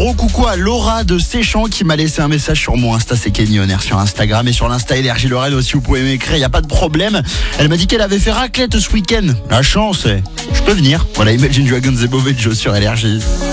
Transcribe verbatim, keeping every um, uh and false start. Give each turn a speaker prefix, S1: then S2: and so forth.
S1: gros coucou à Laura de Séchant qui m'a laissé un message sur mon Insta, c'est Kenny Honner sur Instagram et sur l'Insta L R J Lorraine aussi, vous pouvez m'écrire, il n'y a pas de problème. Elle m'a dit qu'elle avait fait raclette ce week-end. La chance, eh. Je peux venir. Voilà, Imagine Dragons et Boveggio sur L R J.